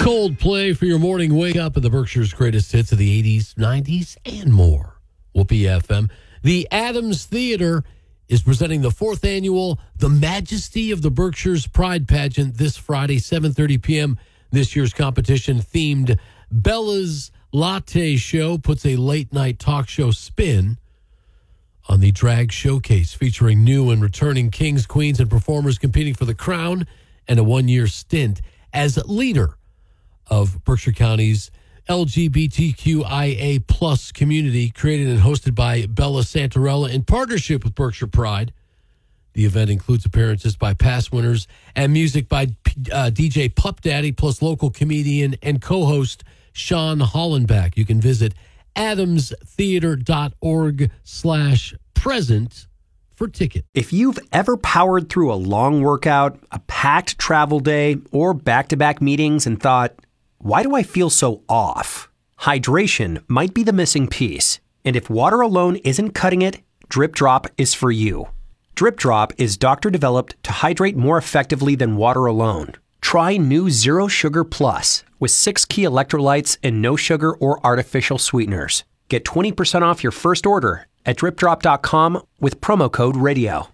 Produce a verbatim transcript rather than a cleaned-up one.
Coldplay for your morning wake up at the Berkshire's greatest hits of the eighties, nineties, and more. Whoopee F M. The Adams Theater is presenting the fourth annual The Majesty of the Berkshires Pride Pageant this Friday, seven thirty p.m. This year's competition-themed Bella's Latte Show puts a late-night talk show spin on the drag showcase, featuring new and returning kings, queens, and performers competing for the crown and a one-year stint as leader of Berkshire County's L G B T Q I A plus community, created and hosted by Bella Santarella in partnership with Berkshire Pride. The event includes appearances by past winners and music by uh, D J Pup Daddy, plus local comedian and co-host Sean Hollenbach. You can visit adamstheater.org slash present for tickets. If you've ever powered through a long workout, a packed travel day, or back-to-back meetings and thought, why do I feel so off? Hydration might be the missing piece. And if water alone isn't cutting it, Drip Drop is for you. Drip Drop is doctor-developed to hydrate more effectively than water alone. Try new Zero Sugar Plus with six key electrolytes and no sugar or artificial sweeteners. Get twenty percent off your first order at drip drop dot com with promo code radio.